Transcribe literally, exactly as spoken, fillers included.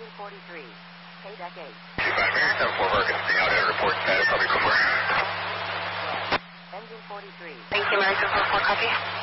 Engine forty-three. Pay deck eight. two five Mary, seven four Hurricane, stay out there, report status, copy, come Engine forty-three. Thank you, American four four, copy.